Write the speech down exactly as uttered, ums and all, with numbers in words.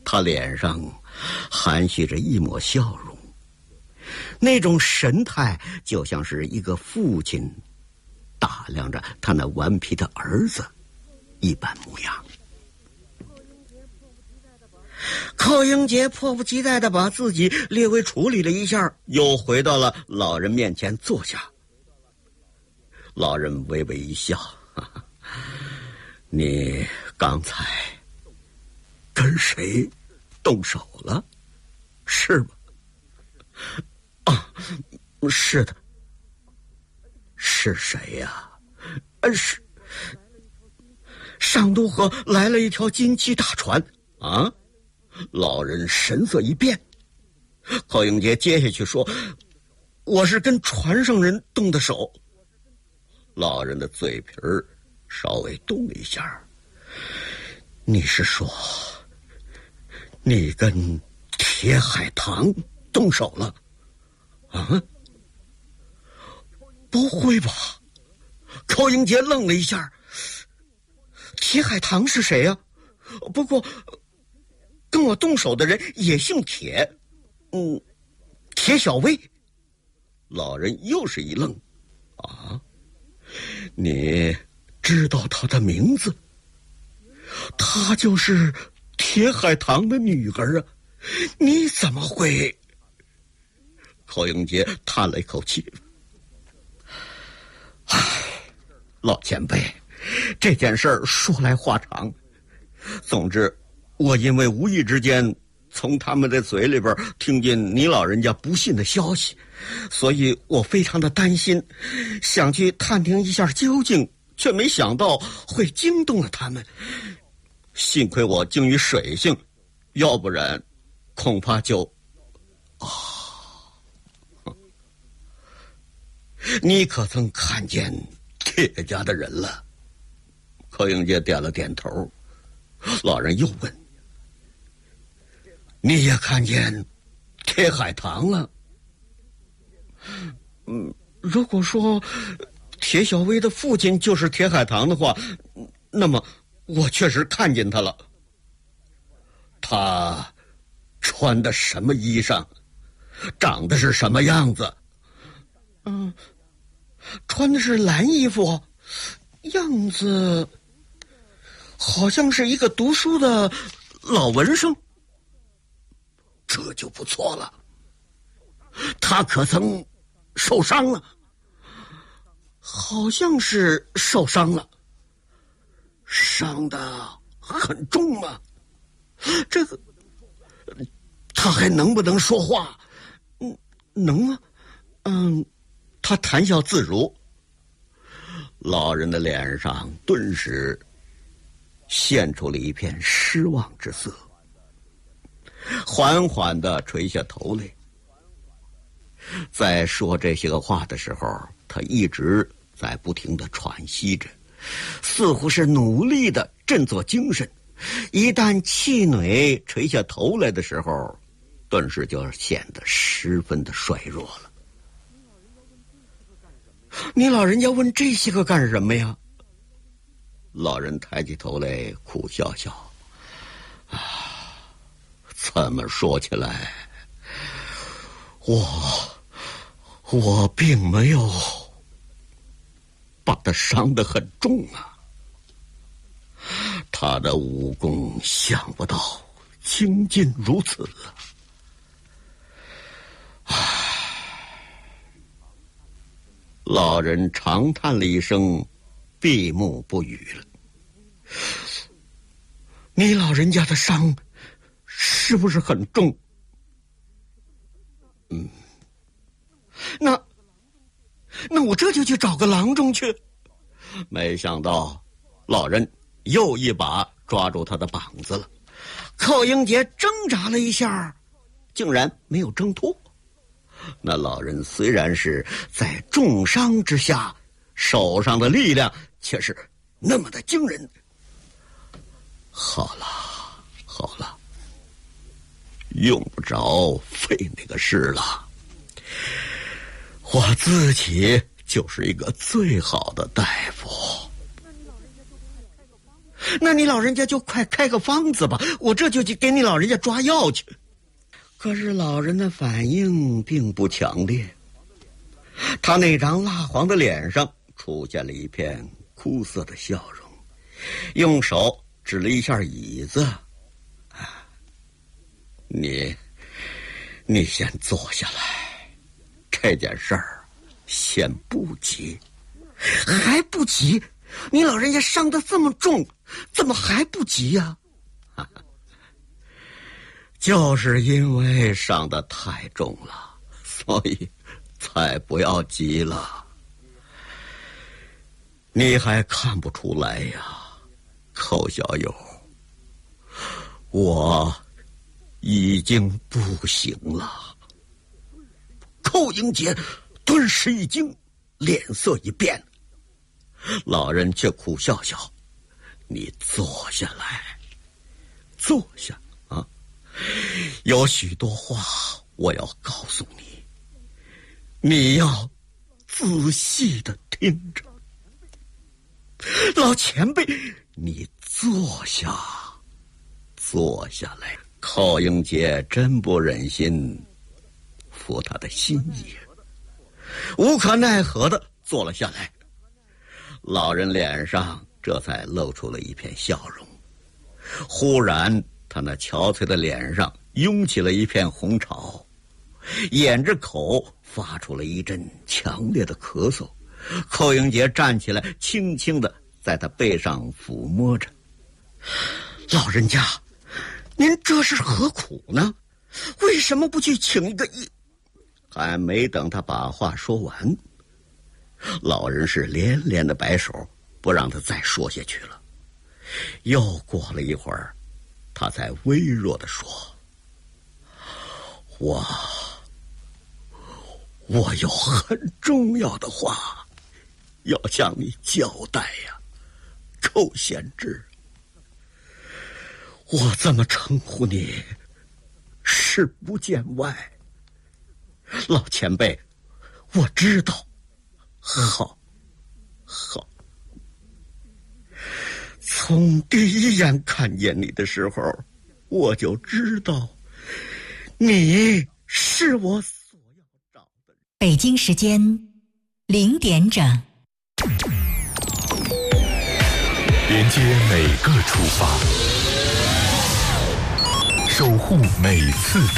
他脸上含蓄着一抹笑容，那种神态就像是一个父亲打量着他那顽皮的儿子一般模样。寇英杰迫不及待地把自己略微处理了一下，又回到了老人面前坐下。老人微微一笑，哈哈，你刚才跟谁动手了，是吗？啊，是的。是谁呀？呃，是上渡河来了一条金漆大船啊！老人神色一变。寇英杰接下去说：“我是跟船上人动的手。”老人的嘴皮儿稍微动了一下。你是说你跟铁海棠动手了啊？不会吧？寇英杰愣了一下。铁海棠是谁呀？不过跟我动手的人也姓铁，嗯，铁小薇。老人又是一愣。啊，你知道他的名字？她就是铁海棠的女儿啊！你怎么会？寇英杰叹了一口气。唉，老前辈，这件事儿说来话长。总之，我因为无意之间从他们的嘴里边听见你老人家不幸的消息，所以我非常的担心，想去探听一下究竟，却没想到会惊动了他们。幸亏我精于水性，要不然恐怕就……啊！你可曾看见铁家的人了？寇英杰点了点头。老人又问：你也看见铁海棠了？嗯，如果说铁小薇的父亲就是铁海棠的话，那么我确实看见他了。他穿的什么衣裳？长得是什么样子？嗯，穿的是蓝衣服，样子好像是一个读书的老文生。这就不错了。他可曾受伤了？好像是受伤了。伤得很重吗？这个他还能不能说话？嗯，能啊。嗯，他谈笑自如。老人的脸上顿时现出了一片失望之色，缓缓地垂下头来。在说这些个话的时候，他一直在不停地喘息着，似乎是努力地振作精神。一旦气馁垂下头来的时候，顿时就显得十分的衰弱了。你老人家问这些个干什么呀？老人抬起头来苦笑笑。啊，这么说起来，我我并没有把他伤得很重啊。他的武功想不到精进如此啊。唉，老人长叹了一声，闭目不语了。你老人家的伤是不是很重？嗯，那那我这就去找个郎中去。没想到老人又一把抓住他的膀子了。寇英杰挣扎了一下，竟然没有挣脱。那老人虽然是在重伤之下，手上的力量却是那么的惊人。好了好了，用不着费那个事了。我自己就是一个最好的大夫。 那你老人家就快开个方子吧，我这就去给你老人家抓药去。可是老人的反应并不强烈，他那张蜡黄的脸上出现了一片苦涩的笑容，用手指了一下椅子。啊，你你先坐下来，这件事儿先不急。还不急？你老人家伤得这么重，怎么还不急呀？啊，就是因为伤得太重了，所以才不要急了。你还看不出来呀，寇小友，我已经不行了。寇英杰顿时一惊，脸色一变。老人却苦笑笑：“你坐下来，坐下啊！有许多话我要告诉你，你要仔细的听着。老前辈，你坐下，坐下来。”寇英杰真不忍心负他的心意，无可奈何的坐了下来。老人脸上这才露出了一片笑容，忽然他那憔悴的脸上涌起了一片红潮，掩着口发出了一阵强烈的咳嗽。寇英杰站起来，轻轻地在他背上抚摸着。老人家，您这是何苦呢？为什么不去请一个医？还没等他把话说完，老人是连连的摆手，不让他再说下去了。又过了一会儿，他才微弱地说：“我我有很重要的话要向你交代呀，寇贤之。我这么称呼你，是不见外。老前辈，我知道。好，好。从第一眼看见你的时候，我就知道，你是我所要找的人。” 北京时间零点整， 连接每个出发，守护每次到